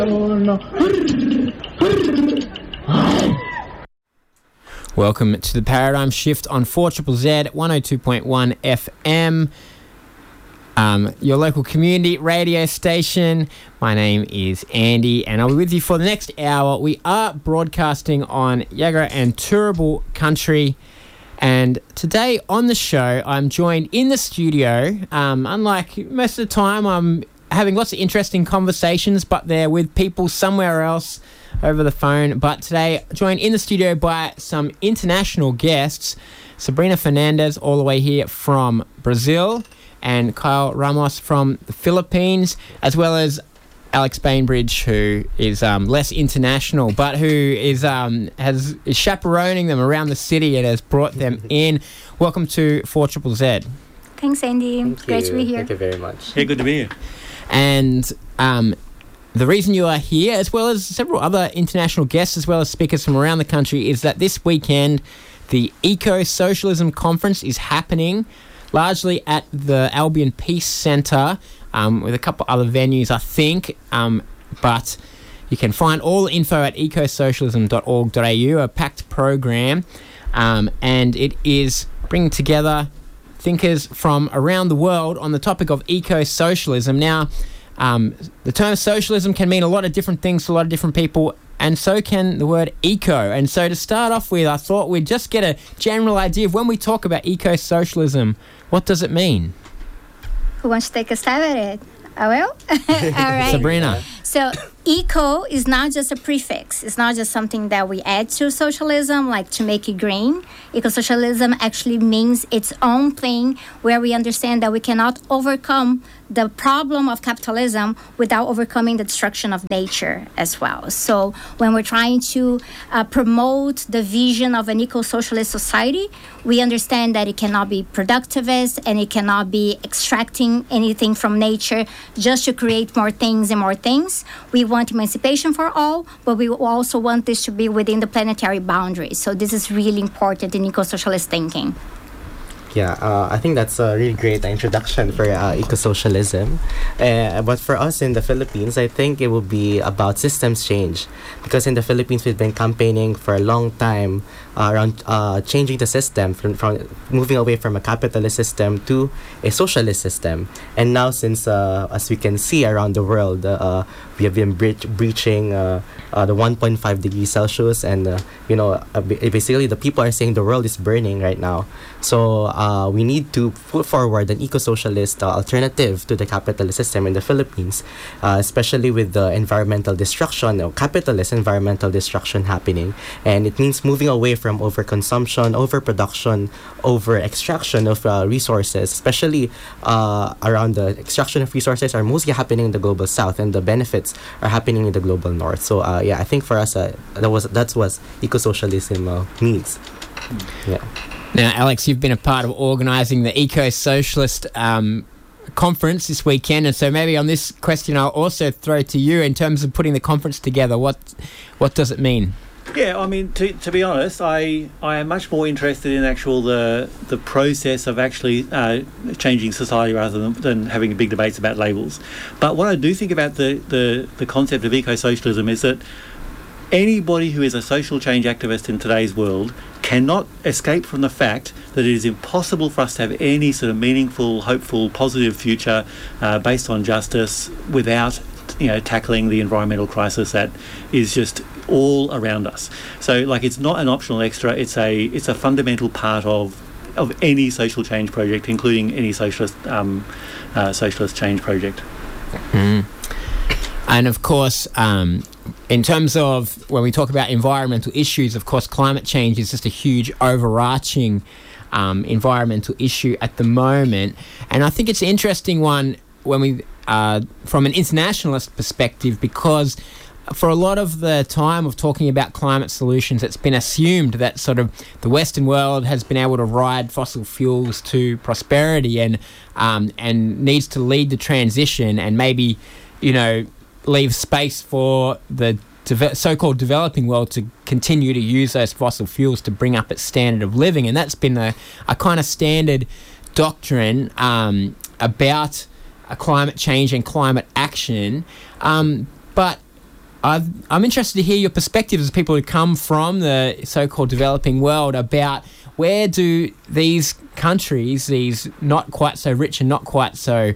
Welcome to the Paradigm Shift on 4ZZZ 102.1 FM, your local community radio station. My name is Andy, and I'll be with you for the next hour. We are broadcasting on Yagara and Turrbal country, and today on the show, I'm joined in the studio. Unlike most of the time, I'm having lots of interesting conversations, but they're with people somewhere else over the phone. But today, joined in the studio by some international guests, Sabrina Fernandez all the way here from Brazil, and Kyle Ramos from the Philippines, as well as Alex Bainbridge, who is less international, but who is chaperoning them around the city and has brought them in. Welcome to 4ZZZ. Thanks, Andy. Great to be here. Thank you very much. Yeah, good to be here. And the reason you are here, as well as several other international guests, as well as speakers from around the country, is that this weekend the Eco-Socialism Conference is happening largely at the Albion Peace Centre, with a couple other venues, I think. But you can find all the info at ecosocialism.org.au, a packed program. And it is bringing together thinkers from around the world on the topic of eco-socialism. Now, the term socialism can mean a lot of different things to a lot of different people, and so can the word eco. And so to start off with, I thought we'd just get a general idea of when we talk about eco-socialism, what does it mean? Who wants to take a stab at it? I will? All right. Sabrina. So eco is not just a prefix. It's not just something that we add to socialism, like to make it green. Eco-socialism actually means its own thing, where we understand that we cannot overcome the problem of capitalism without overcoming the destruction of nature as well. So when we're trying to promote the vision of an eco-socialist society, we understand that it cannot be productivist and it cannot be extracting anything from nature just to create more things and more things. We want emancipation for all, but we also want this to be within the planetary boundaries. So this is really important in eco-socialist thinking. Yeah, I think that's a really great introduction for eco-socialism. But for us in the Philippines, I think it will be about systems change. Because in the Philippines, we've been campaigning for a long time around changing the system, from moving away from a capitalist system to a socialist system. And now, since, as we can see around the world, we have been breaching the 1.5 degrees Celsius. And, basically, the people are saying the world is burning right now. So we need to put forward an eco-socialist alternative to the capitalist system in the Philippines, especially with the environmental destruction, or capitalist environmental destruction happening. And it means moving away from overconsumption, overproduction, over-extraction of resources, especially around the extraction of resources are mostly happening in the global south, and the benefits are happening in the global north. So I think for us, that's what eco-socialism means. Yeah. Now, Alex, you've been a part of organising the Eco-Socialist conference this weekend, and so maybe on this question I'll also throw to you in terms of putting the conference together. What does it mean? Yeah, I mean, to be honest, I am much more interested in the process of actually changing society rather than having big debates about labels. But what I do think about the concept of eco-socialism is that anybody who is a social change activist in today's world cannot escape from the fact that it is impossible for us to have any sort of meaningful, hopeful, positive future based on justice without tackling the environmental crisis that is just all around us. So, it's not an optional extra. It's a fundamental part of any social change project, including any socialist change project. Mm. And of course, in terms of when we talk about environmental issues, of course, climate change is just a huge overarching environmental issue at the moment. And I think it's an interesting one when we, from an internationalist perspective, because for a lot of the time of talking about climate solutions, it's been assumed that sort of the Western world has been able to ride fossil fuels to prosperity and needs to lead the transition and maybe, leave space for the so-called developing world to continue to use those fossil fuels to bring up its standard of living. And that's been a kind of standard doctrine about climate change and climate action. But I'm interested to hear your perspectives as people who come from the so-called developing world about where do these countries, these not quite so rich and not quite so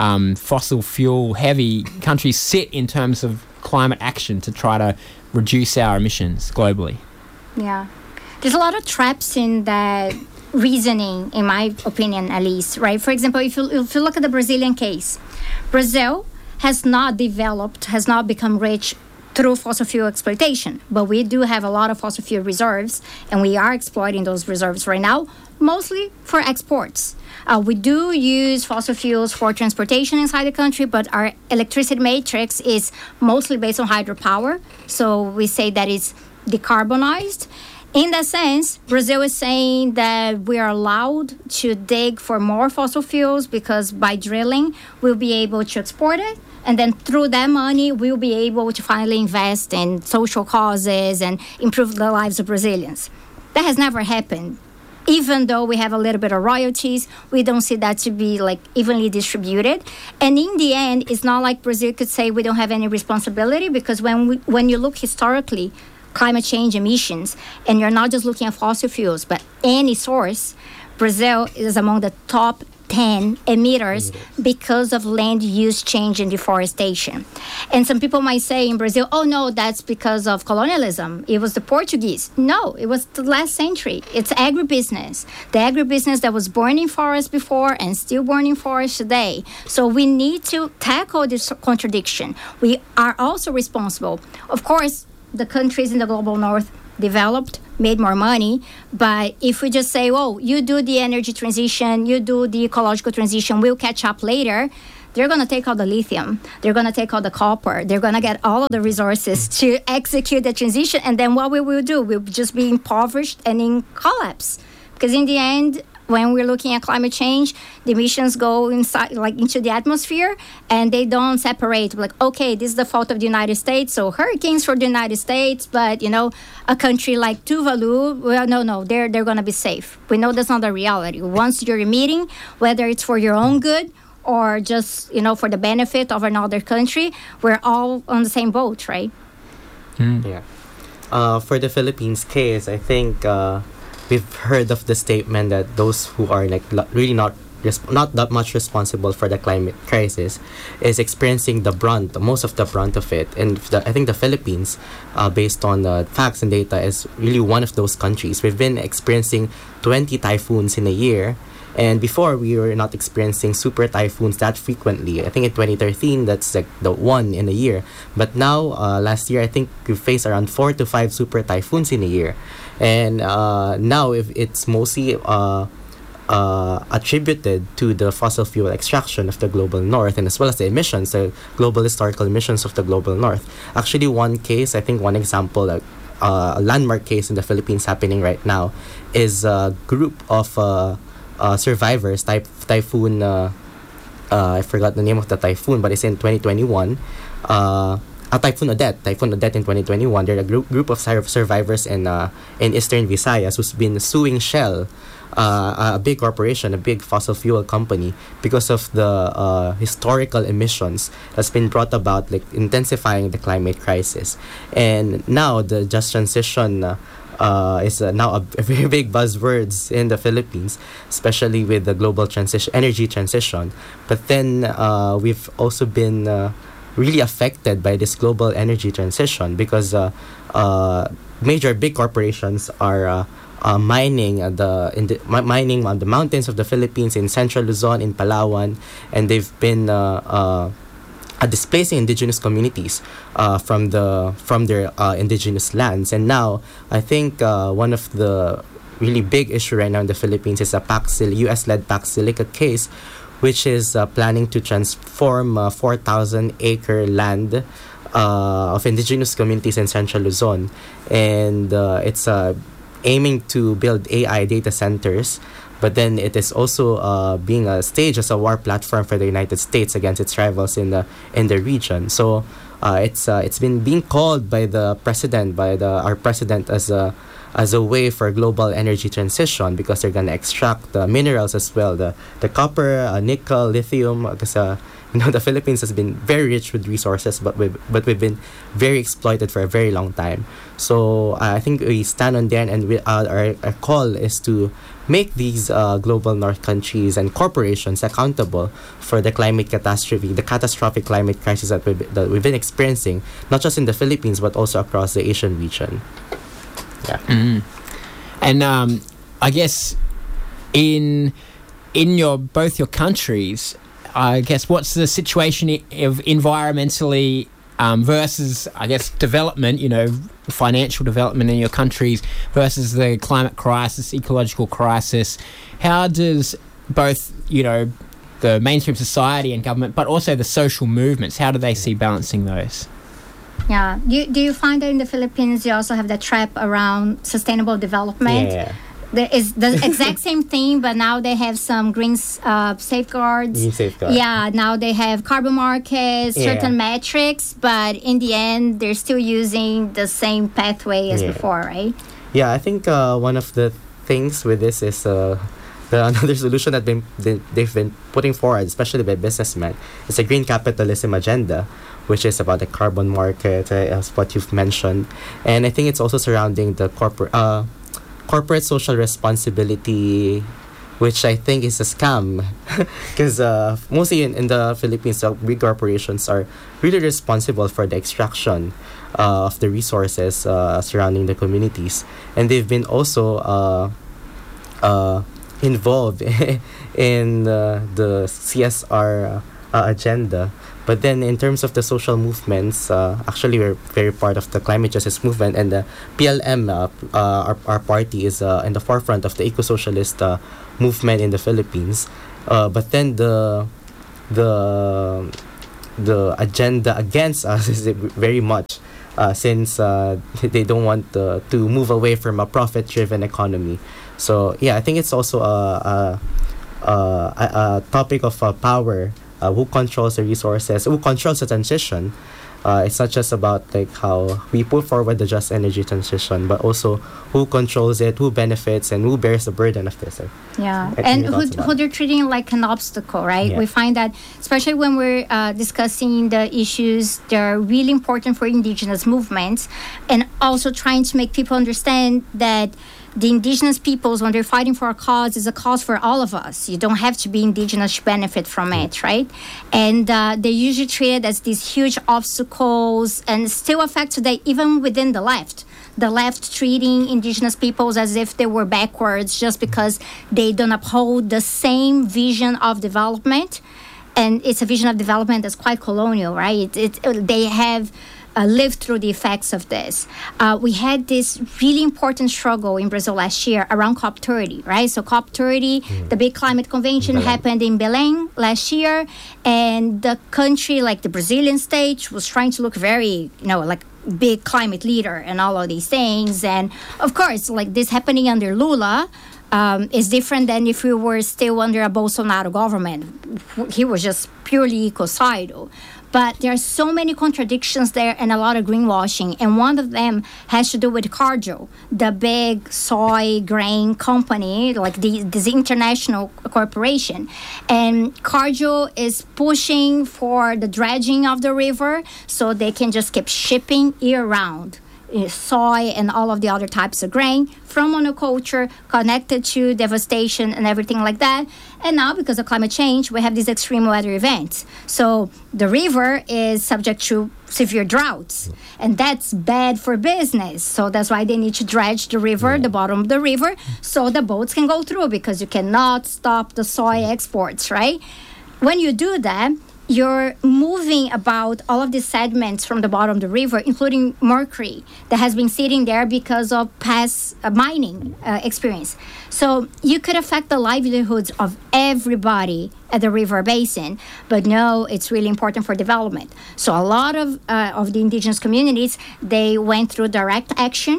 fossil fuel heavy countries, sit in terms of climate action to try to reduce our emissions globally? Yeah. There's a lot of traps in that reasoning, in my opinion, at least, right? For example, if you look at the Brazilian case, Brazil has not developed, has not become rich through fossil fuel exploitation, but we do have a lot of fossil fuel reserves, and we are exploiting those reserves right now, mostly for exports. We do use fossil fuels for transportation inside the country, but our electricity matrix is mostly based on hydropower, so we say that it's decarbonized. In that sense, Brazil is saying that we are allowed to dig for more fossil fuels because by drilling, we'll be able to export it. And then through that money, we'll be able to finally invest in social causes and improve the lives of Brazilians. That has never happened. Even though we have a little bit of royalties, we don't see that to be like evenly distributed. And in the end, it's not like Brazil could say we don't have any responsibility, because when you look historically, climate change emissions, and you're not just looking at fossil fuels, but any source, Brazil is among the top 10 emitters because of land use change and deforestation. And some people might say in Brazil, oh no, that's because of colonialism. It was the Portuguese. No, it was the last century. It's agribusiness. The agribusiness that was burning forests before and still burning forests today. So we need to tackle this contradiction. We are also responsible. Of course, the countries in the global north developed, made more money, but if we just say, oh, you do the energy transition, you do the ecological transition, we'll catch up later, they're going to take all the lithium, they're going to take all the copper, they're going to get all of the resources to execute the transition, and then what we will do, we'll just be impoverished and in collapse. Because in the end, when we're looking at climate change, the emissions go inside, like into the atmosphere, and they don't separate. Like, okay, this is the fault of the United States, so hurricanes for the United States, but a country like Tuvalu, well, no, they're going to be safe. We know that's not the reality. Once you're emitting, whether it's for your own good or just for the benefit of another country, we're all on the same boat, right? Yeah. For the Philippines case, I think we've heard of the statement that those who are really not that much responsible for the climate crisis is experiencing most of the brunt of it. And I think the Philippines, based on the facts and data, is really one of those countries. We've been experiencing 20 typhoons in a year. And before, we were not experiencing super typhoons that frequently. I think in 2013, that's like the one in a year. But now, last year, I think we faced around 4 to 5 super typhoons in a year. And now, if it's mostly attributed to the fossil fuel extraction of the global north, and as well as the emissions, the global historical emissions of the global north. Actually, one example, a landmark case in the Philippines happening right now, is a group of survivors, typhoon, I forgot the name of the typhoon, but it's in 2021. Typhoon Odette in 2021. They're a group of survivors in Eastern Visayas who's been suing Shell, a big corporation, a big fossil fuel company, because of the historical emissions that's been brought about, like intensifying the climate crisis. And now the just transition is now a very big buzzwords in the Philippines, especially with the global energy transition. But then we've also been really affected by this global energy transition because major big corporations are mining on the mountains of the Philippines, in Central Luzon, in Palawan, and they've been displacing indigenous communities from their indigenous lands. And now I think one of the really big issue right now in the Philippines is a US-led Pax Silica case, which is planning to transform 4,000-acre land of indigenous communities in Central Luzon. And it's aiming to build AI data centers, but then it is also being staged as a war platform for the United States against its rivals in the region. So it's been being called by our president as a way for global energy transition, because they're going to extract the minerals as well, the copper, nickel, lithium, because the Philippines has been very rich with resources, but we've been very exploited for a very long time. So I think we stand on there, and our call is to make these global north countries and corporations accountable for the climate catastrophe, the catastrophic climate crisis that we've been experiencing, not just in the Philippines but also across the Asian region. Yeah. And I guess in both your countries, I guess what's the situation of environmentally versus, I guess, development, financial development in your countries versus the climate crisis, ecological crisis? How does both, the mainstream society and government, but also the social movements, how do they see balancing those? Yeah. Do you find that in the Philippines you also have the trap around sustainable development? Yeah. There is the exact same thing, but now they have some green safeguards. Green safeguards. Yeah, now they have carbon markets, certain metrics, but in the end, they're still using the same pathway as before, right? Yeah, I think one of the things with this is another solution that they've been putting forward, especially by businessmen. It's a green capitalism agenda, which is about the carbon market, as what you've mentioned. And I think it's also surrounding the corporate social responsibility, which I think is a scam, because mostly in the Philippines, big corporations are really responsible for the extraction of the resources surrounding the communities, and they've been also involved in the CSR agenda. But then in terms of the social movements, actually we're very part of the climate justice movement, and the PLM, our party, is in the forefront of the eco-socialist movement in the Philippines. But then the agenda against us is very much since they don't want to move away from a profit-driven economy. So yeah, I think it's also a topic of power. Who controls the resources, who controls the transition. It's not just about how we put forward the just energy transition, but also who controls it, who benefits, and who bears the burden of this. Yeah, and who they're treating like an obstacle, right? Yeah. We find that, especially when we're discussing the issues that are really important for indigenous movements, and also trying to make people understand that the indigenous peoples, when they're fighting for a cause, is a cause for all of us. You don't have to be indigenous to benefit from it, right? And they usually treat it as these huge obstacles, and still affect today, even within the left. The left treating indigenous peoples as if they were backwards just because they don't uphold the same vision of development. And it's a vision of development that's quite colonial, right? They have lived through the effects of this. We had this really important struggle in Brazil last year around COP30, right? So COP30, the big climate convention, happened in Belém last year, and the country, like the Brazilian state, was trying to look very, like big climate leader and all of these things. And of course, like this happening under Lula is different than if we were still under a Bolsonaro government. He was just purely ecocidal. But there are so many contradictions there and a lot of greenwashing. And one of them has to do with Cargill, the big soy grain company, like this international corporation. And Cargill is pushing for the dredging of the river so they can just keep shipping year-round soy and all of the other types of grain from monoculture connected to devastation and everything like that. And now, because of climate change, we have these extreme weather events. So the river is subject to severe droughts, and that's bad for business. So that's why they need to dredge the river, the bottom of the river, so the boats can go through, because you cannot stop the soy exports, right? When you do that, you're moving about all of these sediments from the bottom of the river, including mercury that has been sitting there because of past mining experience. So you could affect the livelihoods of everybody at the river basin, but no, it's really important for development. So a lot of the indigenous communities, they went through direct action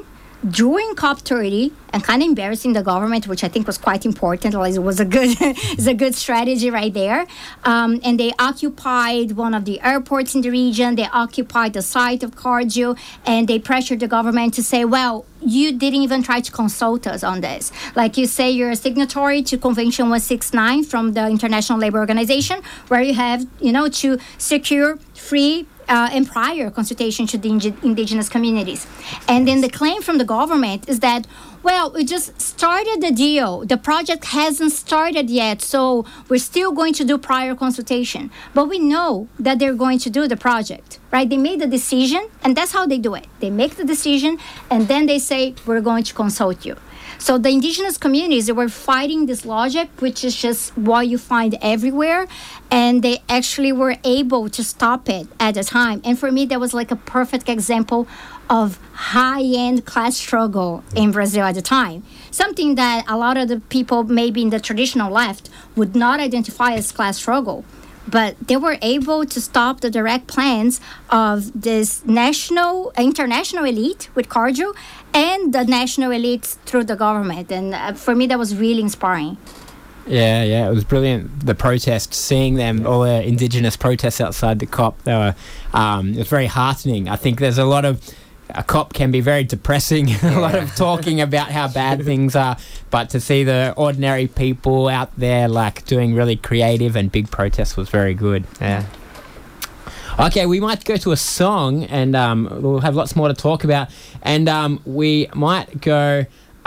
during COP30, and kind of embarrassing the government, which I think was quite important. Like, it was a good, it's a good strategy right there. And they occupied one of the airports in the region. They occupied the site of Cargill, and they pressured the government to say, well, you didn't even try to consult us on this. Like you say, you're a signatory to Convention 169 from the International Labour Organization, where you have, to secure free and prior consultation to the indigenous communities. And then the claim from the government is that, well, we just started the deal. The project hasn't started yet, so we're still going to do prior consultation. But we know that they're going to do the project, right? They made the decision, and that's how they do it. They make the decision, and then they say, we're going to consult you. So the indigenous communities, they were fighting this logic, which is just what you find everywhere. And they actually were able to stop it at the time. And for me, that was like a perfect example of high-end class struggle in Brazil at the time. Something that a lot of the people, maybe in the traditional left, would not identify as class struggle. But they were able to stop the direct plans of this international elite with Cargill and the national elites through the government. And for me, that was really inspiring. Yeah, it was brilliant. The protests, seeing them, all the indigenous protests outside the COP, they were, it was very heartening. I think there's a lot of, a COP can be very depressing, a lot of talking about how bad things are, but to see the ordinary people out there like doing really creative and big protests was very good. Yeah. Okay, we might go to a song, and we'll have lots more to talk about, and we might go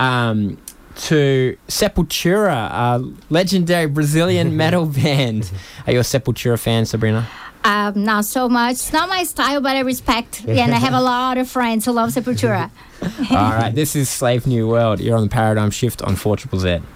to Sepultura, a legendary Brazilian metal band. Are you a Sepultura fan, Sabrina? Not so much. It's not my style, but I respect. Yeah, and I have a lot of friends who love Sepultura. All right, this is Slave New World. You're on the Paradigm Shift on 4ZZZ.